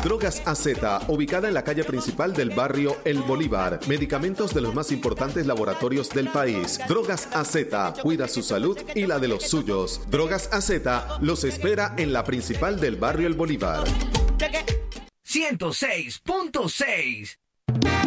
Drogas AZ, ubicada en la calle principal del barrio El Bolívar. Medicamentos de los más importantes laboratorios del país. Drogas AZ, cuida su salud y la de los suyos. Drogas AZ los espera en la principal del barrio El Bolívar. 106.6